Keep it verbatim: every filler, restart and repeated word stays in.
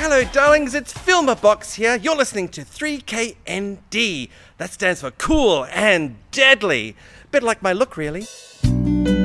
Hello, darlings, it's Filmerbox here. You're listening to three K N D. That stands for cool and deadly. Bit like my look, really.